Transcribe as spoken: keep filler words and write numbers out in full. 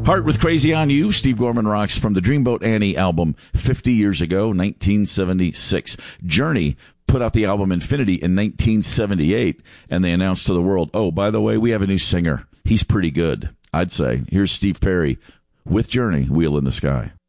Heart with Crazy on You. Steve Gorman rocks from the Dreamboat Annie album fifty years ago, nineteen seventy-six. Journey put out the album Infinity in nineteen seventy-eight, and they announced to the world, oh, by the way, we have a new singer. He's pretty good, I'd say. Here's Steve Perry with Journey, Wheel in the Sky.